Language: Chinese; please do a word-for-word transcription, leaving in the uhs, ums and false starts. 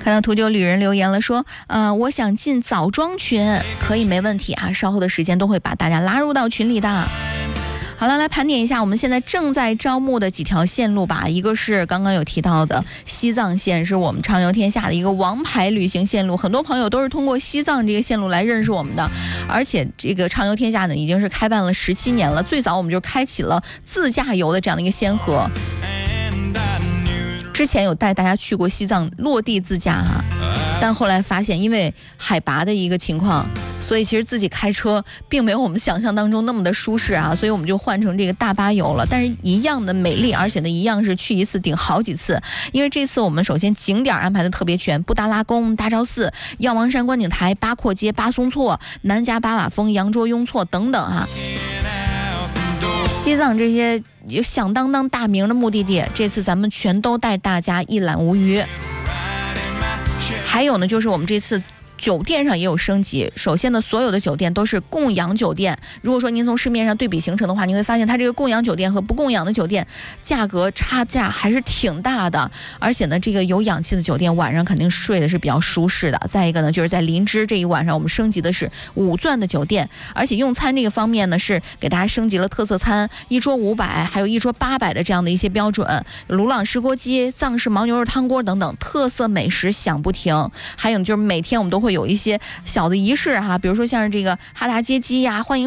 看到途久旅人留言了，说呃，我想进枣庄群，可以没问题啊，稍后的时间都会把大家拉入到群里的。好了，来盘点一下我们现在正在招募的几条线路吧。一个是刚刚有提到的西藏线，是我们畅游天下的一个王牌旅行线路，很多朋友都是通过西藏这个线路来认识我们的。而且这个畅游天下呢，已经是开办了十七年了，最早我们就开启了自驾游的这样的一个先河。之前有带大家去过西藏落地自驾啊，但后来发现因为海拔的一个情况，所以其实自己开车并没有我们想象当中那么的舒适啊，所以我们就换成这个大巴游了。但是一样的美丽，而且呢一样是去一次顶好几次。因为这次我们首先景点安排的特别全，布达拉宫、大昭寺、药王山观景台、八廓街、巴松措、南迦巴瓦峰、羊卓雍措等等啊。西藏这些有响当当大名的目的地，这次咱们全都带大家一览无余。还有呢，就是我们这次酒店上也有升级。首先呢，所有的酒店都是供养酒店。如果说您从市面上对比行程的话，你会发现它这个供养酒店和不供养的酒店价格差价还是挺大的。而且呢，这个有氧气的酒店晚上肯定睡的是比较舒适的。再一个呢，就是在林芝这一晚上我们升级的是五钻的酒店，而且用餐这个方面呢是给大家升级了特色餐，一桌五百，还有一桌八百的这样的一些标准。鲁朗石锅鸡、藏式牦牛肉汤锅等等特色美食享不停。还有就是每天我们都会有一些小的仪式哈，比如说像是这个哈达接机呀，欢迎